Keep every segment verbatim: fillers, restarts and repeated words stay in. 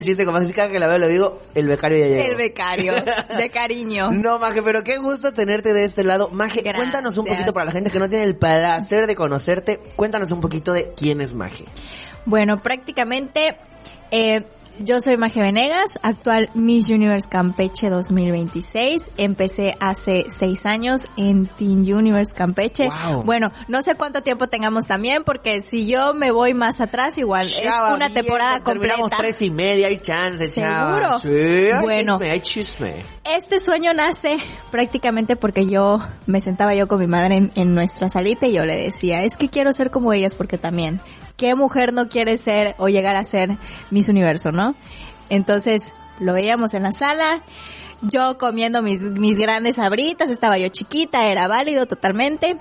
chiste, como así cada que la veo le digo, el becario ya llegó. El becario, de cariño. No, Maje, pero qué gusto tenerte de este lado. Maje, Gracias. Cuéntanos un poquito para la gente que no tiene el placer de conocerte, cuéntanos un poquito de quién es Maje. Bueno, prácticamente eh, yo soy Maje Venegas, actual Miss Universe Campeche dos mil veintiséis. Empecé hace seis años en Teen Universe Campeche. Wow. Bueno, no sé cuánto tiempo tengamos también, porque si yo me voy más atrás, igual Chava, es una bien, temporada terminamos completa. tres y media, hay chance, chava. ¿Seguro? Sí, hay Bueno. chisme, hay chisme. Este sueño nace prácticamente porque yo me sentaba yo con mi madre en, en nuestra salita y yo le decía, es que quiero ser como ellas porque también, ¿qué mujer no quiere ser o llegar a ser Miss Universo, no? Entonces lo veíamos en la sala, yo comiendo mis, mis grandes sabritas, estaba yo chiquita, era válido totalmente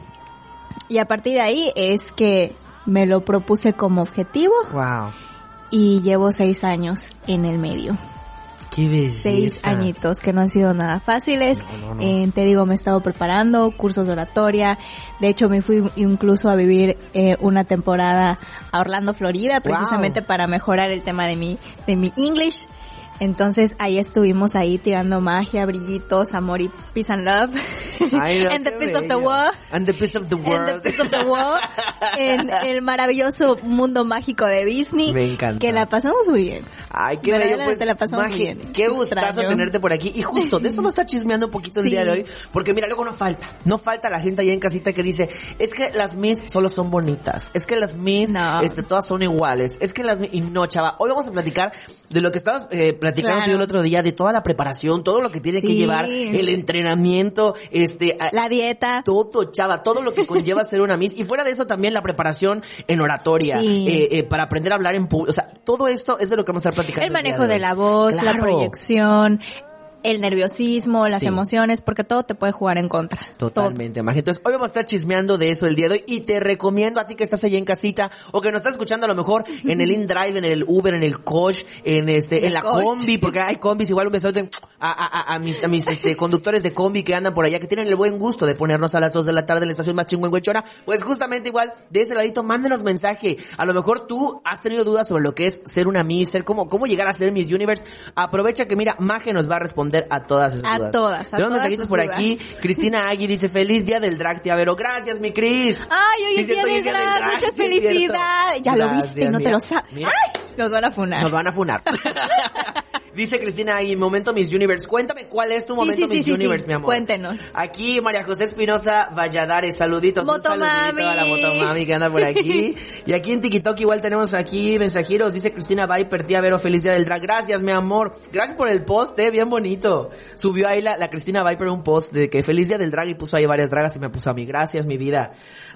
y a partir de ahí es que me lo propuse como objetivo. Wow. Y llevo seis años en el medio. Qué belleza. Seis añitos que no han sido nada fáciles. No, no, no. Eh, te digo, me he estado preparando, cursos de oratoria. De hecho, me fui incluso a vivir eh, una temporada a Orlando, Florida, precisamente Wow. para mejorar el tema de mi, de mi English. Entonces ahí estuvimos ahí tirando magia, brillitos, amor y peace and love. Ay, no, And the qué peace of the bello. world. And the peace of the And the world. peace of the world. En el maravilloso mundo mágico de Disney. Me encanta. Que la pasamos muy bien. Ay, qué bello, pues, Verdaderamente la pasamos Maje, bien. qué Te gustazo extraño. tenerte por aquí. Y justo, de eso vamos a estar chismeando un poquito el Sí. día de hoy, porque mira, luego no falta, no falta la gente allá en casita que dice, es que las Miss solo son bonitas, es que las Miss, No. este, todas son iguales, es que las Miss, y no, chava, hoy vamos a platicar de lo que estabas eh, platicando Claro. tú el otro día, de toda la preparación, todo lo que tiene que Sí. llevar, el entrenamiento, este, a- La dieta. todo, chava, todo lo que conlleva ser una Miss. Y fuera de eso también la preparación en oratoria, Sí. eh, eh, para aprender a hablar en público. O sea, todo esto es de lo que vamos a estar platicando. El día manejo de hoy. la voz, la Claro. proyección, el nerviosismo, las Sí. emociones, porque todo te puede jugar en contra. Totalmente, Maje. Entonces, hoy vamos a estar chismeando de eso el día de hoy y te recomiendo a ti que estás allá en casita o que nos estás escuchando a lo mejor en el InDrive, en el Uber, en el coach, en este, El en la coach. combi, porque hay combis, igual un besote a, a, a, a mis, a mis este, conductores de combi que andan por allá, que tienen el buen gusto de ponernos a las dos de la tarde en la estación más chingüengüenchona. Pues justamente igual, de ese ladito, mándenos mensaje. A lo mejor tú has tenido dudas sobre lo que es ser una Miss, ser cómo, cómo llegar a ser Miss Universe. Aprovecha que mira, Maje nos va a responder a todas esas A dudas. todas, a Tenemos todas mensajitos sus por dudas. aquí. Cristina Agui dice, feliz día del drag, tía Vero. Gracias, mi Cris. Ay, hoy Sí, es día cierto, hoy del es día del drag, drag, mucha sí, es felicidad. cierto. Ya lo Gracias, viste y no te mira, lo sabes. mira. Ay, nos van a funar. Nos van a funar. Dice Cristina Agui, momento Miss Universe. Cuéntame cuál es tu Sí, momento sí, sí, Miss sí, Universe, sí. mi amor. Cuéntenos. Aquí María José Espinosa Valladares, saluditos. Un Motomami. saludito a la Motomami que anda por aquí. Y aquí en TikTok igual tenemos aquí mensajeros. Dice Cristina Viper, tía Vero, feliz día del drag. Gracias, mi amor. Gracias por el post, eh, bien bonito. Subió ahí la, la Cristina Viper un post de que feliz día del drag y puso ahí varias dragas y me puso a mí. Gracias, mi vida.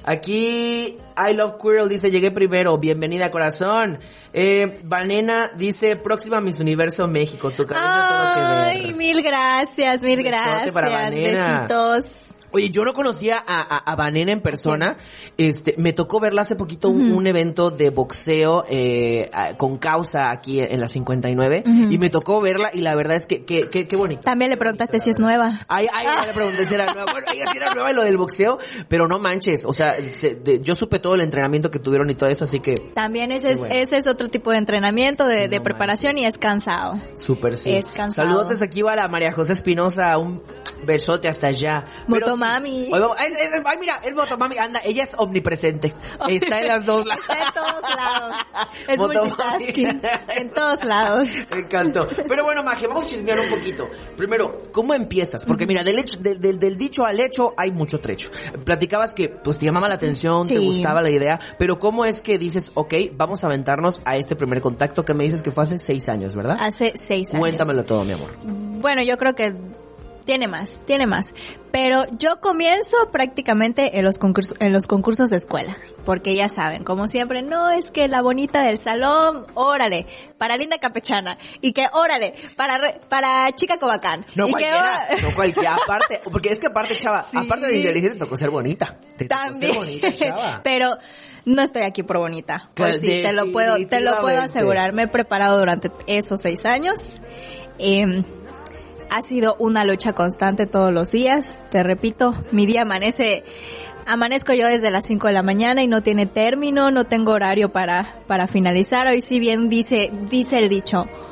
Aquí I Love Quirrell dice, llegué primero. Bienvenida, corazón. Eh, Vanena dice, próxima Miss Universo México. Tu cabeza todo que ver. Ay, mil gracias, mil Un besote gracias. para Vanena. Besitos. Oye, yo no conocía a, a, a Vanena en persona. Este, me tocó verla hace poquito un, Ujú. un evento de boxeo eh, a- con causa aquí en la cincuenta y nueve Ujú. y me tocó verla y la verdad es que que que, qué bonito. También le preguntaste si es nueva. Ay, ay, ya le pregunté si era nueva. Bueno, ella sí era nueva en lo del boxeo, pero no manches, o sea, se- de- yo supe todo el entrenamiento que tuvieron y todo eso, así que También ese Qué es, bueno. ese es otro tipo de entrenamiento, de, Sí, de no preparación y es cansado. súper sí. Es cansado. Saludos aquí va la María José Espinosa, un besote hasta allá. Pero- Motomami. Hoy vamos- ay, ay, ay, mira, el Motomami anda, ella es omnipresente. Está en las dos lados. Está en todos lados. Es Motomami. multitasking. En todos lados. Me encantó. Pero bueno, Maje, vamos a chismear un poquito. Primero, ¿cómo empiezas? Porque mira, del hecho, del, del, del dicho al hecho hay mucho trecho. Platicabas que pues te llamaba la atención, te Sí. gustaba la idea, pero ¿cómo es que dices, ok, vamos a aventarnos a este primer contacto que me dices que fue hace seis años, ¿verdad? Hace seis años. Cuéntamelo todo, mi amor. Bueno, yo creo que tiene más, tiene más. Pero yo comienzo prácticamente en los concursos, en los concursos de escuela. Porque ya saben, como siempre, no es que la bonita del salón, órale, para linda campechana. Y que órale, para re- para chica cobacán. No y cualquiera, que, no cualquiera, aparte, porque es que aparte, chava, Sí. aparte de inteligente te tocó ser bonita. Te tocó también. ser bonita, chava. Pero no estoy aquí por bonita. Claro, Pues sí, te lo puedo, te lo puedo definitivamente. asegurar. Me he preparado durante esos seis años. Eh, ha sido una lucha constante todos los días. Te repito, mi día amanece, amanezco yo desde las cinco de la mañana y no tiene término, no tengo horario para, para finalizar. Hoy si bien dice, dice el dicho,